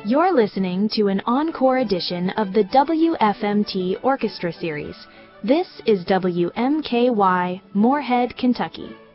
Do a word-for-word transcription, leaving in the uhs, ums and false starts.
You're listening to an encore edition of the W F M T Orchestra Series. This is W M K Y, Moorhead, Kentucky.